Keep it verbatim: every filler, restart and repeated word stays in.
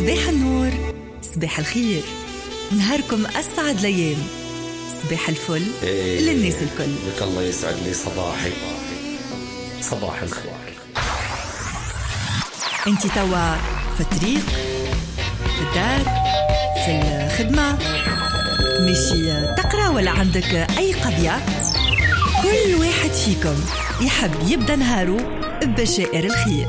صباح النور، صباح الخير، نهاركم أسعد الأيام، صباح الفل إيه للناس الكل. لك الله يسعد لي صباحي. صباح الخير. انتي توا في الطريق، في الدار، في الخدمة، ماشي تقرأ ولا عندك أي قضية؟ كل واحد فيكم يحب يبدأ نهاره ببشائر الخير.